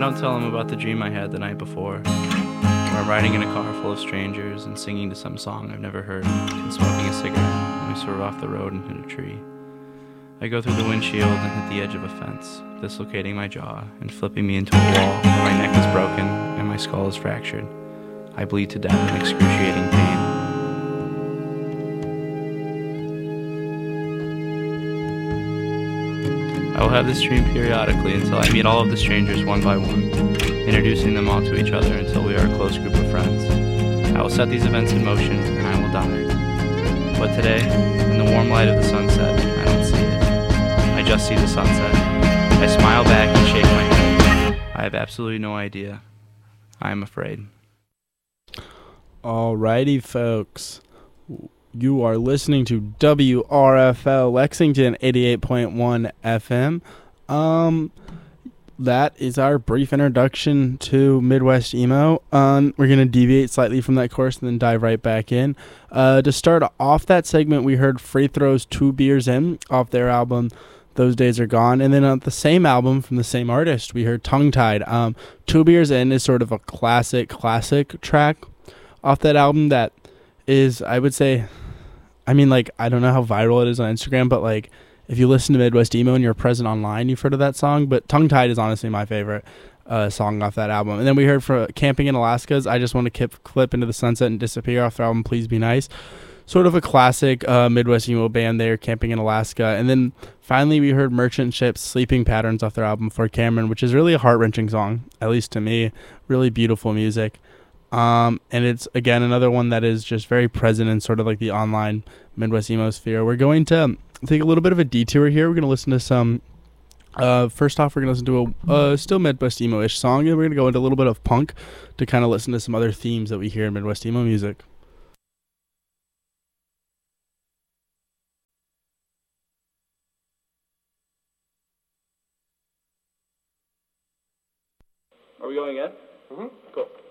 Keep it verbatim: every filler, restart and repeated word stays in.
don't tell them about the dream I had the night before, where I'm riding in a car full of strangers and singing to some song I've never heard and smoking a cigarette when we swerve off the road and hit a tree. I go through the windshield and hit the edge of a fence, dislocating my jaw and flipping me into a wall where my neck is broken and my skull is fractured. I bleed to death in excruciating pain. I will have this dream periodically until I meet all of the strangers one by one, introducing them all to each other until we are a close group of friends. I will set these events in motion and I will die. But today, in the warm light of the sunset, I don't see it. I just see the sunset. I smile back and shake my head. I have absolutely no idea. I am afraid. Alrighty, folks. You are listening to W R F L Lexington eighty-eight point one F M. Um, that is our brief introduction to Midwest Emo. Um, we're going to deviate slightly from that course and then dive right back in. Uh, to start off that segment, we heard Free Throws Two Beers In off their album Those Days Are Gone. And then on the same album from the same artist, we heard Tongue Tied. Um, Two Beers In is sort of a classic, classic track off that album that is, I would say, I mean, like, I don't know how viral it is on Instagram, but, like, if you listen to Midwest Emo and you're present online, you've heard of that song. But Tongue Tied is honestly my favorite uh, song off that album. And then we heard for Camping in Alaska's I Just Want to Kip, Clip Into the Sunset and Disappear off their album Please Be Nice. Sort of a classic uh, Midwest Emo band there, Camping in Alaska. And then finally we heard Merchant Ship's Sleeping Patterns off their album For Cameron, which is really a heart-wrenching song, at least to me. Really beautiful music. Um, and it's, again, another one that is just very present in sort of like the online Midwest Emo sphere. We're going to take a little bit of a detour here. We're going to listen to some, uh, first off, we're going to listen to a uh, still Midwest Emo-ish song, and we're going to go into a little bit of punk to kind of listen to some other themes that we hear in Midwest Emo music. Are we going in? Mm-hmm. Cool.